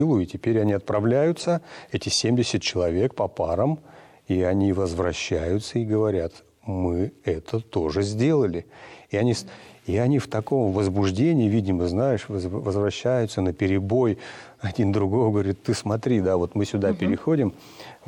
И теперь они отправляются, эти 70 человек по парам, и они возвращаются и говорят: мы это тоже сделали. И они в таком возбуждении, видимо, знаешь, возвращаются наперебой. Один другого говорит: ты смотри, да, вот мы сюда переходим.